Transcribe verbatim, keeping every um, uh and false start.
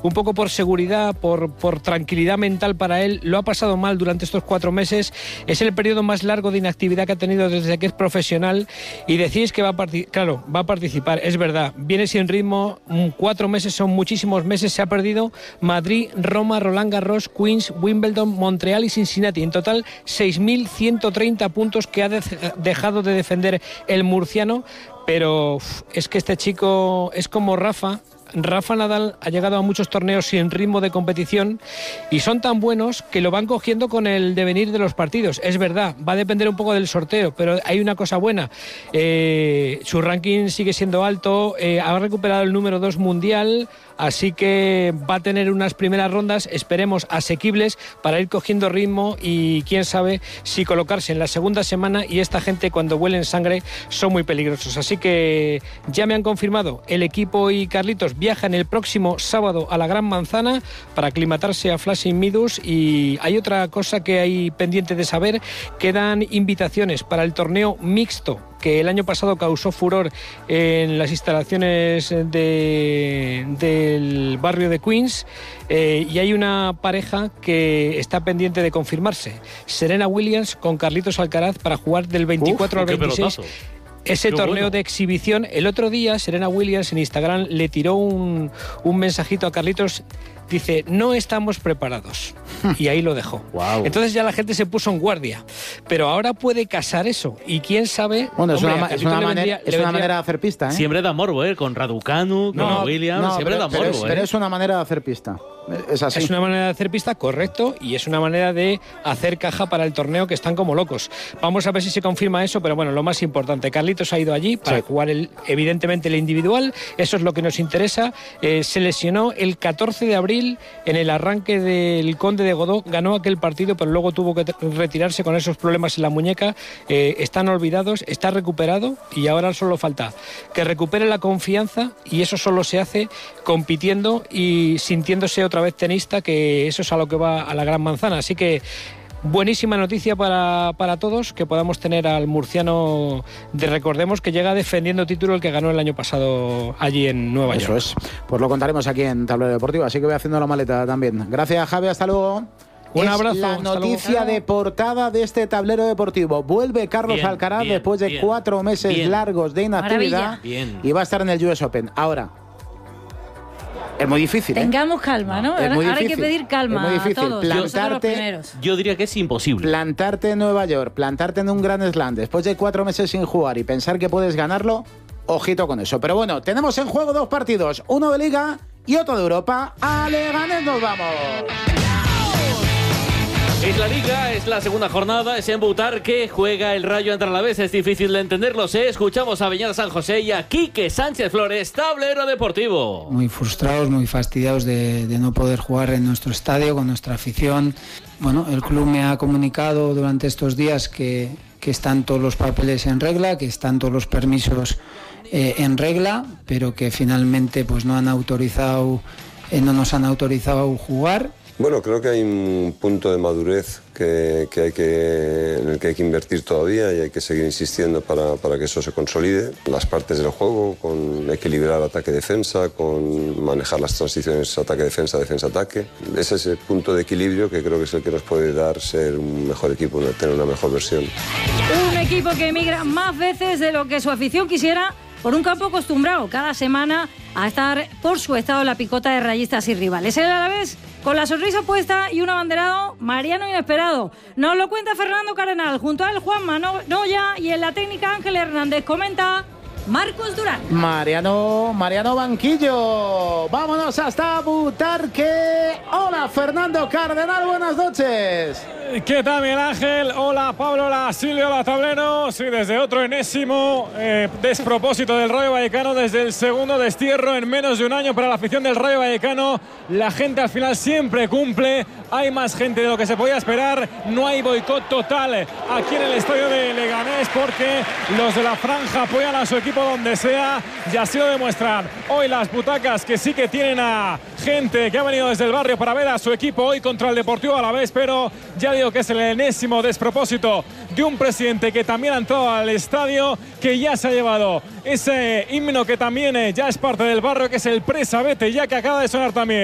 un poco por seguridad, por, por tranquilidad mental para él. Lo ha pasado mal durante estos cuatro meses. Es el periodo más largo de inactividad que ha tenido desde que es profesional, y decís que va a participar. Claro, va a participar, es verdad. Viene sin ritmo, cuatro meses son muchísimos meses. Se ha perdido Madrid, Roma, Roland Garros, Queens, Wimbledon, Montreal y Cincinnati. En total, seis mil ciento treinta puntos que ha de- dejado de defender el murciano. Pero uf, es que este chico es como Rafa. Rafa Nadal ha llegado a muchos torneos sin ritmo de competición y son tan buenos que lo van cogiendo con el devenir de los partidos. Es verdad, va a depender un poco del sorteo, pero hay una cosa buena. Eh, su ranking sigue siendo alto, eh, ha recuperado el número dos mundial, así que va a tener unas primeras rondas, esperemos, asequibles para ir cogiendo ritmo y quién sabe si colocarse en la segunda semana. Y esta gente, cuando huelen sangre, son muy peligrosos. Así que ya me han confirmado, el equipo y Carlitos viajan el próximo sábado a la Gran Manzana para aclimatarse a Flushing Meadows. Y hay otra cosa que hay pendiente de saber: quedan invitaciones para el torneo mixto que el año pasado causó furor en las instalaciones de, del barrio de Queens, eh, y hay una pareja que está pendiente de confirmarse: Serena Williams con Carlitos Alcaraz, para jugar del veinticuatro Uf, al veintiséis. Ese Qué torneo bueno. de exhibición. El otro día Serena Williams en Instagram le tiró un, un mensajito a Carlitos. Dice, no estamos preparados. Y ahí lo dejó. Wow. Entonces ya la gente se puso en guardia. Pero ahora puede casar eso. Y quién sabe... Bueno, es, hombre, una, a es, Carlitos una, le manera, vendría- es le una vendría- manera de hacer pista, ¿eh? Siempre da morbo, ¿eh? Con Raducanu, con No, Williams, No, siempre pero, da pero morbo, es, ¿eh? pero es una manera de hacer pista. Es así. Es una manera de hacer pista, correcto, y es una manera de hacer caja para el torneo, que están como locos. Vamos a ver si se confirma eso, pero bueno, lo más importante, Carlitos ha ido allí para Sí. jugar el, evidentemente el individual, eso es lo que nos interesa. Eh, se lesionó el catorce de abril en el arranque del Conde de Godó, ganó aquel partido, pero luego tuvo que retirarse con esos problemas en la muñeca. Eh, están olvidados, está recuperado y ahora solo falta que recupere la confianza, y eso solo se hace compitiendo y sintiéndose otra vez tenista, que eso es a lo que va a la Gran Manzana. Así que buenísima noticia para, para todos, que podamos tener al murciano, de recordemos que llega defendiendo título, el que ganó el año pasado allí en Nueva Eso York. es. Pues lo contaremos aquí en Tablero Deportivo, así que voy haciendo la maleta también. Gracias, Javi, hasta luego. Un Es abrazo, la hasta noticia luego. de portada de este Tablero Deportivo. Vuelve Carlos Bien, Alcaraz bien, después de bien, cuatro meses bien. largos de inactividad. Maravilla. Bien. Y va a estar en el U S Open. Ahora, es muy difícil, ¿eh? Tengamos calma, ¿no? Es Ahora, muy ahora hay que difícil. pedir calma Es muy difícil. a todos. Nosotros los Plantarte- primeros. Yo diría que es imposible. Plantarte en Nueva York, plantarte en un Grand Slam después de cuatro meses sin jugar y pensar que puedes ganarlo, ojito con eso. Pero bueno, tenemos en juego dos partidos, uno de Liga y otro de Europa. ¡A Leganés nos vamos! Es la Liga, es la segunda jornada, es en Butarque, juega el Rayo ante la vez, es difícil de entenderlo, ¿eh? Escuchamos a Beñat San José y a Quique Sánchez Flores, Tablero Deportivo. Muy frustrados, muy fastidiados de, de no poder jugar en nuestro estadio con nuestra afición. Bueno, el club me ha comunicado durante estos días que, que están todos los papeles en regla, que están todos los permisos eh, en regla, pero que finalmente pues no han autorizado, eh, no nos han autorizado jugar. Bueno, creo que hay un punto de madurez que, que hay que, en el que hay que invertir todavía y hay que seguir insistiendo para, para que eso se consolide. Las partes del juego, con equilibrar ataque-defensa, con manejar las transiciones ataque-defensa, defensa-ataque. Es ese punto de equilibrio que creo que es el que nos puede dar ser un mejor equipo, tener una mejor versión. Un equipo que emigra más veces de lo que su afición quisiera, por un campo acostumbrado cada semana a estar por su estado en la picota de rayistas y rivales. El Alavés, con la sonrisa puesta y un abanderado mariano inesperado. Nos lo cuenta Fernando Cardenal, junto a él Juanma Noya, y en la técnica Ángel Hernández comenta Marcos Durán. Mariano, Mariano Banquillo. Vámonos hasta Butarque. Hola, Fernando Cardenal, buenas noches. ¿Qué tal, Miguel Ángel? Hola, Pablo, hola, Silvio, hola, Tablero. Sí, desde otro enésimo eh, despropósito del Rayo Vallecano, desde el segundo destierro en menos de un año para la afición del Rayo Vallecano. La gente al final siempre cumple. Hay más gente de lo que se podía esperar. No hay boicot total aquí en el estadio de Leganés, porque los de la franja apoyan a su equipo donde sea, y así lo demuestran hoy las butacas, que sí que tienen a gente que ha venido desde el barrio para ver a su equipo hoy contra el Deportivo Alavés. Pero ya digo que es el enésimo despropósito de un presidente que también ha entrado al estadio, que ya se ha llevado ese himno que también ya es parte del barrio, que es el Presabete, ya que acaba de sonar también.